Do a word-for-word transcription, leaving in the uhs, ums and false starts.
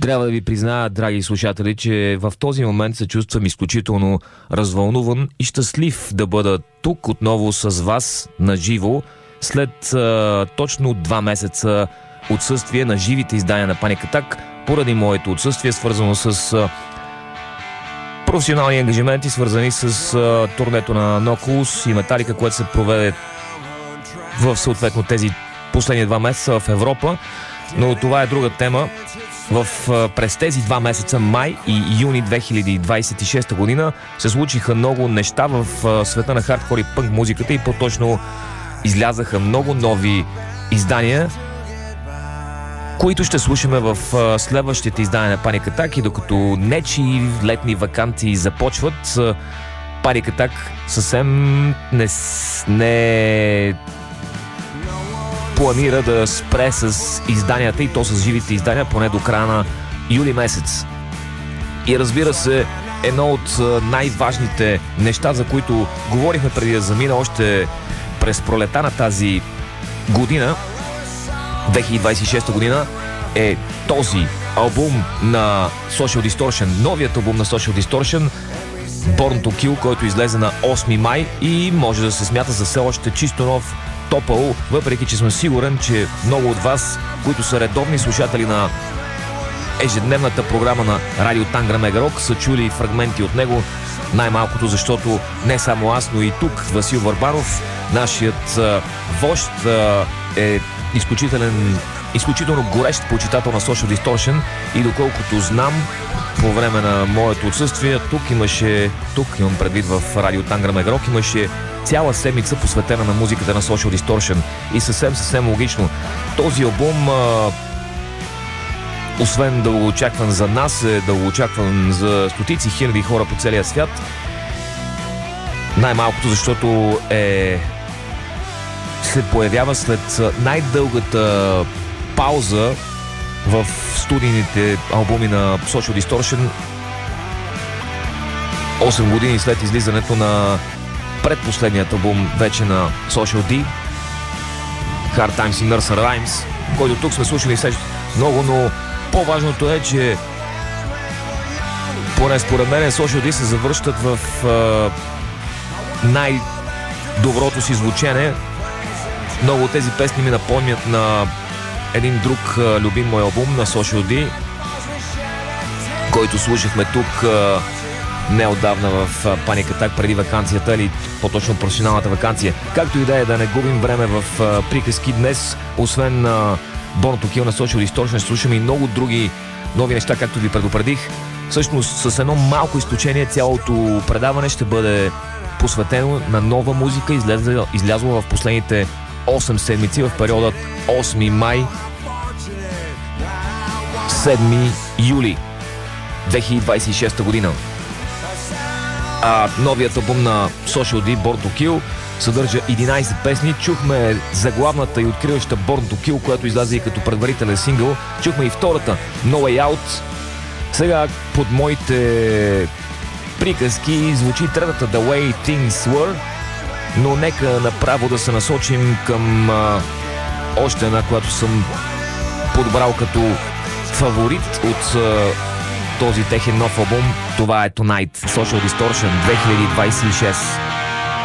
Трябва да ви призная, драги слушатели, че в този момент се чувствам изключително развълнуван и щастлив да бъда тук отново с вас на живо след а, точно два месеца отсъствие на живите издания на Panic Attack, поради моето отсъствие, свързано с а, професионални ангажименти, свързани с а, турнето на Noclus и Metallica, което се проведе в съответно тези последни два месеца в Европа. Но това е друга тема. В, през тези два месеца, май и юни две хиляди двадесет и шеста година, се случиха много неща в света на хардкор и пънк музиката и по-точно излязаха много нови издания, които ще слушаме в следващите издания на Panic Attack. И докато нечии летни ваканции започват, Panic Attack съвсем не, не планира да спре с изданията, и то с живите издания, поне до края на юли месец. И разбира се, едно от най-важните неща, за които говорихме преди да замина още през пролета на тази година, две хиляди двадесет и шеста година, е този албум на Social Distortion, новият албум на Social Distortion, Born to Kill, който излезе на осми май и може да се смята за все още чисто нов топъл, въпреки че съм сигурен, че много от вас, които са редовни слушатели на ежедневната програма на Радио Тангра Мегарок, са чули фрагменти от него, най-малкото защото не само аз, но и тук Васил Върбанов, нашият а, вожд, а, е изключителен, изключително горещ почитател на Social Distortion и доколкото знам, по време на моето отсъствие, тук имаше, тук имам предвид в Радио Тангра Мегарок, имаше цяла седмица посветена на музиката на Social Distortion. И съвсем, съвсем логично, този албум, а, освен дългоочакван за нас, е дългоочакван за стотици хиляди хора по целия свят. Най-малкото, защото е се появява след най-дългата пауза в студийните албуми на Social Distortion, осем години след излизането на предпоследният албум вече на Social D, Hard Times и Nursery Rhymes, който тук сме слушали много, но по-важното е, че поне според мен Social D се завръщат в е, най-доброто си звучене. Много от тези песни ми напомнят на един друг е, любим мой албум на Social D, който слушахме тук е, неотдавна в Panic Attack преди ваканцията, или по-точно професионалната ваканция. Както и да е, да не губим време в а, приказки днес, освен а, Born to Kill на Social Distortion, ще слушаме и много други нови неща, както ви предупредих. Всъщност, с едно малко изключение, цялото предаване ще бъде посветено на нова музика, излязла, излязла в последните осем седмици, в периода осми май седми юли две хиляди двадесет и шеста година. А новият албум на Social D, Born to Kill, съдържа единадесет песни. Чухме заглавната и откриваща Born to Kill, която излезе и като предварителен сингъл. Чухме и втората No Way Out. Сега под моите приказки звучи третата The Way Things Were, но нека направо да се насочим към а, още една, която съм подбрал като фаворит от а, този техен нов албум. Това е Tonight, Social Distortion две хиляди двадесет и шеста.